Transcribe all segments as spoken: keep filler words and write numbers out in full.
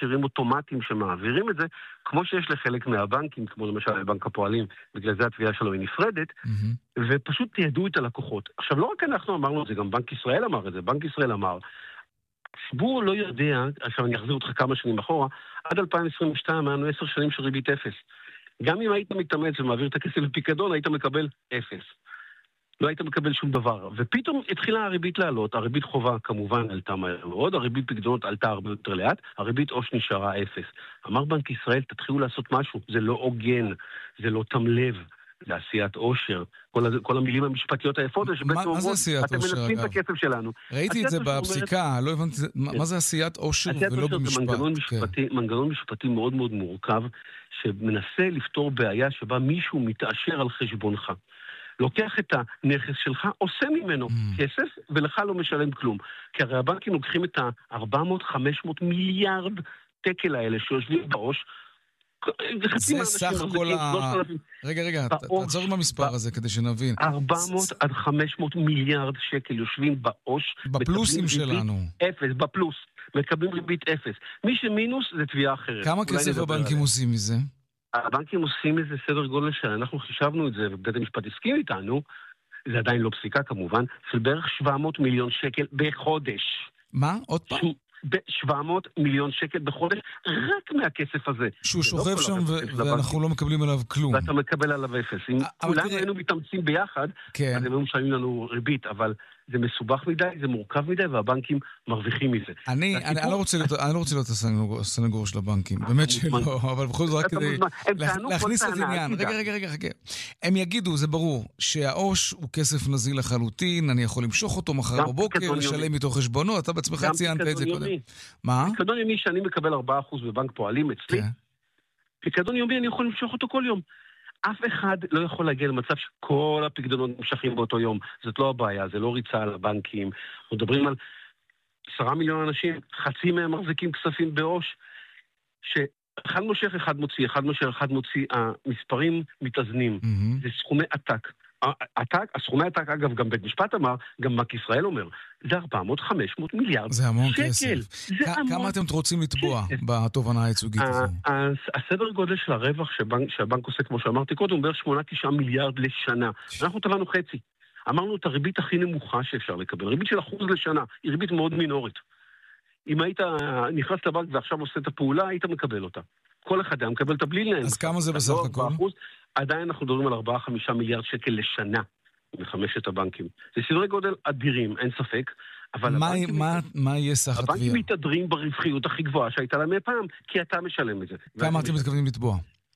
מכשירים אוטומטיים שמעבירים את זה, כמו שיש לחלק מהבנקים, כמו למשל בנק הפועלים, בגלל זה התביעה שלו היא נפרדת, mm-hmm. ופשוט תיעדו את הלקוחות. עכשיו, לא רק אנחנו אמרנו את זה, גם בנק ישראל אמר את זה, בנק ישראל אמר, הציבור לא יודע, עכשיו אני אחזיר אותך כמה שנים אחורה, עד אלפיים עשרים ושתיים היינו עשר שנים של ריבית אפס. גם אם היית מתאמץ ומעביר את הכסף לפיקדון, היית מקבל אפס. לא היית מקבל שום דבר. ופתאום התחילה הריבית לעלות, הריבית חובה כמובן עלתה מהר מאוד, הריבית פקדונות עלתה הרבה יותר לאט, הריבית עו"ש נשארה אפס. אמר בנק ישראל, תתחילו לעשות משהו, זה לא הוגן, זה לא תמלב, זה עשיית עושר. כל, כל המילים המשפטיות היפות, מה, מה זה עשיית אתם עושר, מנסים אגב? את הכסף שלנו. ראיתי את זה בפסיקה, אומרת... לא הבנתי, כן. מה זה עשיית עושר ולא במשפט? זה מנגנון משפטי, כן. מנגנון משפטי מאוד מאוד מורכב, שמנסה לפתור בעיה שבה מישהו מתעשר על חשבונך. לוקח את הנכס שלך, עושה ממנו mm. כסף, ולך לא משלם כלום. כי הרי הבנקים לוקחים את ה-ארבע מאות חמש מאות מיליארד תקל האלה שיושבים בראש, זה סך כל ה... רגע, רגע, תעצור עם המספר הזה כדי שנבין. ארבע מאות עד חמש מאות מיליארד שקל יושבים בעו"ש. בפלוסים שלנו. אפס, בפלוס. מקבלים ריבית אפס. מי שמינוס זה תביעה אחרת. כמה כסף הבנקים עושים מזה? הבנקים עושים איזה סדר גודל שאנחנו חישבנו את זה, ובית המשפט הסכים איתנו, זה עדיין לא פסיקה כמובן, של בערך שבע מאות מיליון שקל בחודש. מה? עוד פעם? ב-שבע מאות מיליון שקל בחודש, רק מהכסף הזה. שהוא שוכב שם ואנחנו לא מקבלים עליו כלום. ואתה מקבל עליו אפס. אם כולנו היינו מתאמצים ביחד, אז הם היו משלמים לנו ריבית, אבל זה מסובך מדי, זה מורכב מדי, והבנקים מרוויחים מזה. אני לא רוצה להיות הסנגור של הבנקים, באמת שלא, אבל בכל זאת רק כדי להכניס את עניין. רגע, רגע, רגע, רגע. הם יגידו, זה ברור, שהעו"ש הוא כסף נזיל לחלוטין, אני יכול למשוך אותו מחר בבוקר, לשלם איתו חשבונו, אתה בעצמך ציינת את זה קודם. מה? פיקדון יומי שאני מקבל ארבעה אחוז בבנק פועלים אצלי, פיקדון יומי אני יכול למשוך אותו כל יום. אף אחד לא יכול להגיע למצב שכל הפקדונות נמשכים באותו יום. זאת לא הבעיה, זה לא ריצה על הבנקים. אנחנו מדברים על עשרה מיליון אנשים, חצי מהם מחזיקים כספים בעו"ש, שאחד מושך, אחד מוציא, אחד מושך, אחד מוציא, המספרים מתאזנים. Mm-hmm. זה סכומי עתק. עתק, הסכומי עתק, אגב, גם בית משפט אמר, גם בנק ישראל אומר, זה ארבע מאות חמש מאות מיליארד שקל. זה המון כסף. כמה אתם רוצים לתבוע בתובענה הייצוגית הזו? הסדר גודל של הרווח שהבנק עושה, כמו שאמרתי קודם, הוא בערך שמונה תשעה מיליארד לשנה. אנחנו טבענו חצי. אמרנו את הריבית הכי נמוכה שאפשר לקבל. ריבית של אחוז לשנה. היא ריבית מאוד מינורית. אם היית נכנס לבנק ועכשיו עושה את הפעולה, היית מקבל אותה. כל אחד היה מקבל את הבלי להם. אז כמה זה בסך הכל? עדיין אנחנו מדברים על ארבעה חמישה מיליארד שקל לשנה בחמשת הבנקים. זה סדרי גודל אדירים, אין ספק. אבל מה, מה, מה יהיה סך התביעה? הבנקים מתהדרים ברווחיות הכי גבוהה שהייתה להם פעם, כי אתה משלם את זה. כמה אתם מתכוונים לתבוע?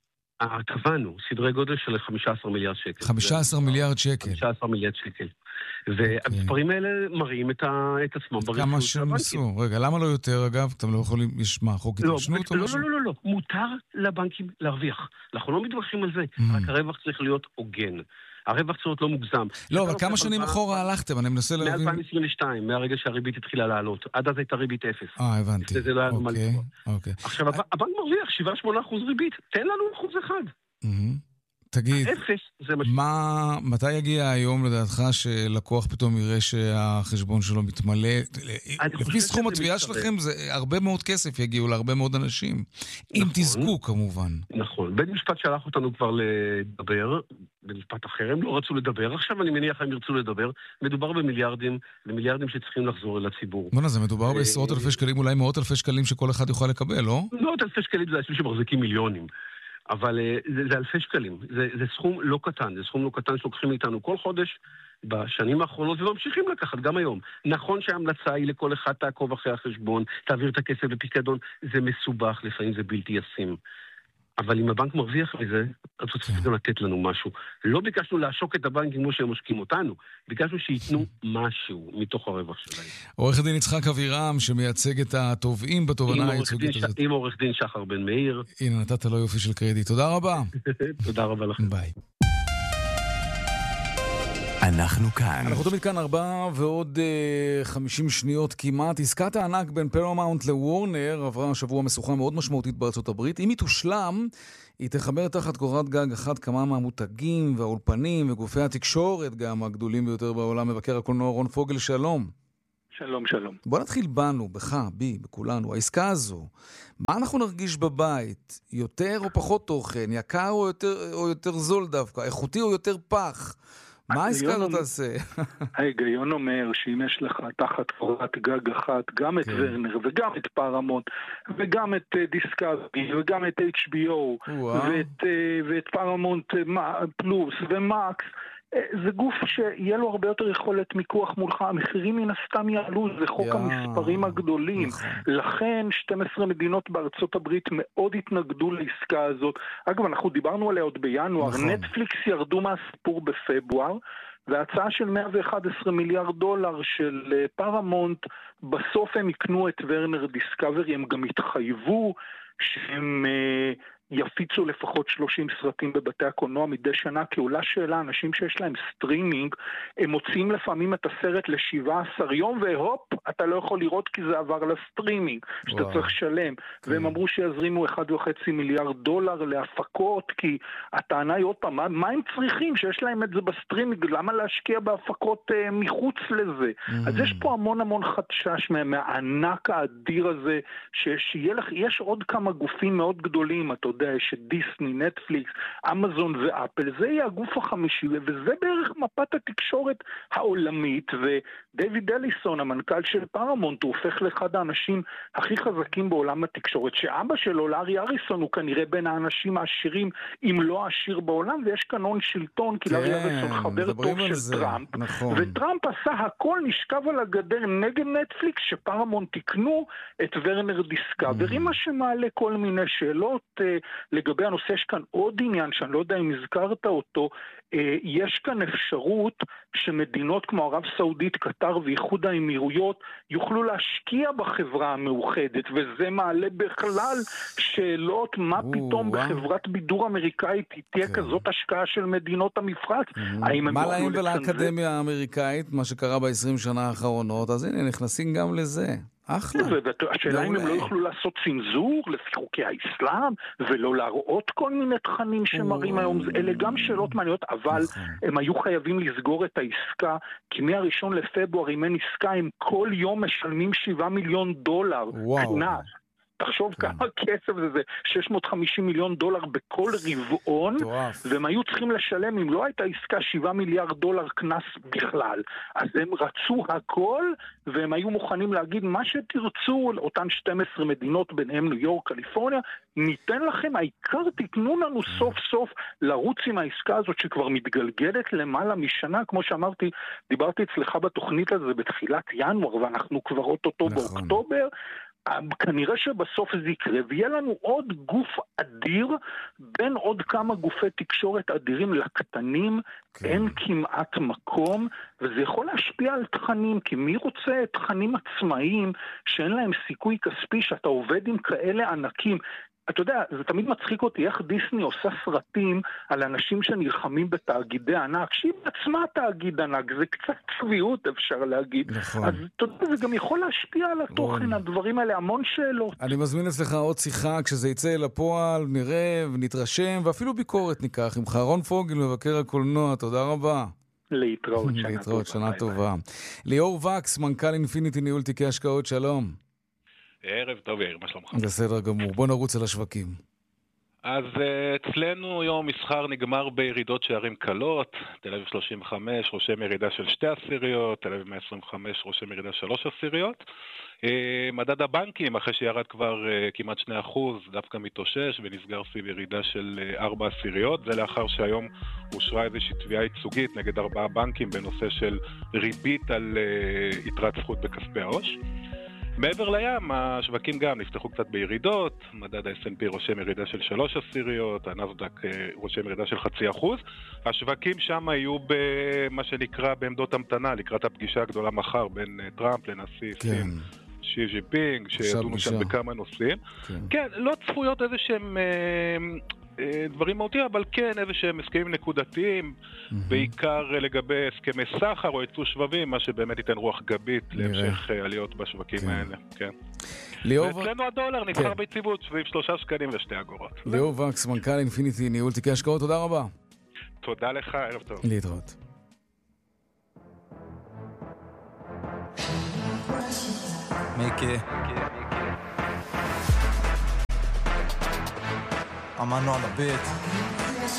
קבענו, סדרי גודל של חמישה עשר מיליארד שקל. חמישה עשר מיליארד שקל. חמישה עשר מיליארד שקל. והמספרים האלה מראים את עצמם ברווחיות. כמה שהם עשו. רגע, למה לא יותר, אגב? אתם לא יכולים, יש מה, חוק התיישנות או משהו? לא, לא, לא, לא. מותר לבנקים להרוויח. אנחנו לא מתווכחים על זה. רק הרווח צריך להיות הוגן. הרווח צריך להיות לא מוגזם. לא, אבל כמה שנים אחורה הלכתם? אני מנסה להבין... מ-אלפיים עשרים ושתיים, מהרגע שהריבית התחילה לעלות. עד אז הייתה ריבית אפס. אה, הבנתי. זה לא היה נורמלי. אוקיי. עכשיו, הבנק מרוויח שבעה שמונה אחוז ריבית. תן לנו אחוז אחד. תגיד, אפס, זה מה, מתי יגיע היום לדעתך שלקוח פתאום יראה שהחשבון שלו מתמלא? לפי סכום התביעה שלכם זה הרבה מאוד כסף יגיעו להרבה מאוד אנשים. אם תזכו כמובן. נכון. בית משפט שלח אותנו כבר לדבר, בית משפט אחר, הם לא רצו לדבר. עכשיו אני מניח הם ירצו לדבר. מדובר במיליארדים, במיליארדים שצריכים לחזור אל הציבור. בוא'נה, זה מדובר בעשרות אלפי שקלים, אולי מאות אלפי שקלים שכל אחד יוכל לקבל, לא? מאות אלפי שקלים זה אנשים שמחזיקים מיליונים. אבל זה, זה אלפי שקלים, זה, זה סכום לא קטן, זה סכום לא קטן שלוקחים מאיתנו כל חודש בשנים האחרונות וממשיכים לקחת גם היום. נכון שההמלצה היא לכל אחד תעקוב אחרי החשבון, תעביר את הכסף לפיקדון, זה מסובך, לפעמים זה בלתי ישים. אבל אם הבנק מרוויח מזה, אז הוא צריך גם לתת לנו משהו. לא ביקשנו לעשוק את הבנקים כמו שהם משקים אותנו, ביקשנו שייתנו משהו מתוך הרווח שלהם. עורך דין יצחק אבירם, שמייצג את התובעים בתובענה הייצוגית הזאת. עם עורך דין שחר בן מאיר. הנה, נתת לו יופי של קרדיט. תודה רבה. תודה רבה לכם. ביי. אנחנו כאן. אנחנו תמיד כאן ארבע ועוד uh, חמישים שניות כמעט. עסקת הענק בין פרמאונט לוורנר עברה שבוע משוכה מאוד משמעותית בארצות הברית. אם היא תושלם, היא תחבר תחת קורת גג אחת כמה מהמותגים והאולפנים וגופי התקשורת, גם הגדולים ביותר בעולם. מבקר הקולנוע רון פוגל, שלום. שלום, שלום. בוא נתחיל בנו, בך, בי, בכולנו. העסקה הזו, מה אנחנו נרגיש בבית? יותר או פחות תוכן? יקר או יותר, או יותר זול דווקא? איכותי או יותר פח? מה העסקה הזאת תעשה? ההיגיון אומר שאם יש לך תחת קורת גג אחת גם את ורנר וגם את פארמונט וגם את דיסקאבי וגם את אייץ' בי או ואת פארמונט פלוס ומקס, זה גוף שיהיה לו הרבה יותר יכולת מיקוח מולך, המחירים מן הסתם יעלו, זה חוק המספרים הגדולים. לכן שתים עשרה מדינות בארצות הברית מאוד התנגדו לעסקה הזאת. אגב, אנחנו דיברנו עליה עוד בינואר, נטפליקס ירדו מהסיפור בפברואר, וההצעה של מאה ואחד עשר מיליארד דולר של פארמונט, בסוף הם יקנו את ורנר דיסקאברי, הם גם התחייבו שהם יפיצו לפחות שלושים סרטים בבתי הקולנוע מדי שנה, כי עולה שאלה, אנשים שיש להם סטרימינג, הם מוצאים לפעמים את הסרט ל-שבעה עשר יום, והופ, אתה לא יכול לראות כי זה עבר לסטרימינג, שאתה צריך לשלם. והם אמרו שיזרימו אחד וחצי מיליארד דולר להפקות, כי הטענה היא עוד פעם, מה, מה הם צריכים שיש להם את זה בסטרימינג? למה להשקיע בהפקות אה, מחוץ לזה? אז יש פה המון המון חדשש מה, מהענק האדיר הזה, שיהיה לך, יש עוד כמה גופים מאוד גדולים, אתה יודע, שדיסני, נטפליקס, אמזון ואפל, זה יהיה הגוף החמישי, וזה בערך מפת התקשורת העולמית, ודייוויד אליסון, המנכ"ל של פארמונט, הוא הופך לאחד האנשים הכי חזקים בעולם התקשורת, שאבא שלו, לארי אריסון, הוא כנראה בין האנשים העשירים, אם לא העשיר בעולם, ויש כאן הון שלטון, כי לארי אריסון חבר טוב של טראמפ, וטראמפ עשה הכל, נשכב על הגדר נגד נטפליקס, שפארמונט תקנו את ורנר דיסקאברי, מה שמעלה כל מיני שאלות לגבי הנושא. יש כאן עוד עניין שאני לא יודע אם הזכרת אותו, יש כאן אפשרות שמדינות כמו ערב סעודית, קטר ואיחוד האמירויות יוכלו להשקיע בחברה המאוחדת, וזה מעלה בכלל שאלות מה פתאום בחברת בידור אמריקאית תהיה כזאת השקעה של מדינות המפרץ. מה להם ולאקדמיה האמריקאית, מה שקרה ב-עשרים שנה האחרונות, אז הנה נכנסים גם לזה. אחלה. השאלה אם הם לא יוכלו לעשות צנזור לפי חוקי האסלאם, ולא להראות כל מיני תכנים שמראים היום, אלה גם שאלות מעניינות, אבל הם היו חייבים לסגור את העסקה, כי מהראשון לפברואר, אם אין עסקה, הם כל יום משלמים שבעה מיליון דולר קנס. תחשוב כמה כסף זה, זה שש מאות וחמישים מיליון דולר בכל רבעון, והם היו צריכים לשלם, אם לא הייתה עסקה, שבעה מיליארד דולר קנס בכלל. אז הם רצו הכל, והם היו מוכנים להגיד מה שתרצו, אותן שתים עשרה מדינות, ביניהם ניו יורק, קליפורניה, ניתן לכם, העיקר תתנו לנו סוף סוף לרוץ עם העסקה הזאת, שכבר מתגלגלת למעלה משנה, כמו שאמרתי, דיברתי אצלך בתוכנית הזה בתחילת ינואר, ואנחנו כבר אותו באוקטובר, כנראה שבסוף זה יקרה, ויהיה לנו עוד גוף אדיר, בין עוד כמה גופי תקשורת אדירים לקטנים, כן. אין כמעט מקום, וזה יכול להשפיע על תכנים, כי מי רוצה תכנים עצמאיים, שאין להם סיכוי כספי, שאתה עובד עם כאלה ענקים, אתה יודע, זה תמיד מצחיק אותי איך דיסני עושה סרטים על אנשים שנלחמים בתאגידי ענק, שהיא בעצמה תאגיד ענק, זה קצת צביעות אפשר להגיד. נכון. אז אתה יודע, זה גם יכול להשפיע על התוכן, הדברים האלה, המון שאלות. אני מזמין אצלך עוד שיחה, כשזה יצא אל הפועל, נראה ונתרשם, ואפילו ביקורת ניקח, עם חרון פוגל, מבקר הקולנוע, תודה רבה. להתראות, שנה להתראות, שנה טובה. ליאור וקס, מנכ"ל אינפיניטי ניהול תיקי השקעות, שלום. ערב טוב, יאיר, מה שלומך? בסדר גמור, בוא נרוץ על השווקים. אז אצלנו יום מסחר נגמר בירידות שערים קלות, תל אביב שלושים וחמש רושם ירידה של שתי עשיריות, תל אביב מאה עשרים וחמש רושם ירידה שלוש עשיריות. מדד הבנקים, אחרי שירד כבר כמעט שני אחוז, דווקא מתאושש ונסגר סביב ירידה של ארבע עשיריות, זה לאחר שהיום אושרה איזושהי תביעה ייצוגית נגד ארבעה בנקים בנושא של ריבית על יתרת זכות בכספי העו"ש. מעבר לים, השווקים גם נפתחו קצת בירידות, מדד ה-אס אנד פי רושם ירידה של שלוש עשיריות, הנאסד"ק רושם ירידה של חצי אחוז. השווקים שם היו במה שנקרא בעמדות המתנה, לקראת הפגישה הגדולה מחר בין טראמפ לנשיא סין שי ג'ינפינג, שידונו שם בכמה נושאים. כן, כן לא צפויות איזה שהם דברים מהותיים, אבל כן איזה שהם הסכמים נקודתיים, בעיקר לגבי הסכמי סחר או ייצוא שבבים, מה שבאמת ייתן רוח גבית להמשך עליות בשווקים האלה. כן. ואצלנו הדולר נבחר ביציבות סביב שלושה שקלים ושתי אגורות. ליאור וקס, מנכ"ל אינפיניטי ניהול תיקי השקעות, תודה רבה. תודה לך, ערב טוב. להתראות. מיקי. אמרנו על הביט.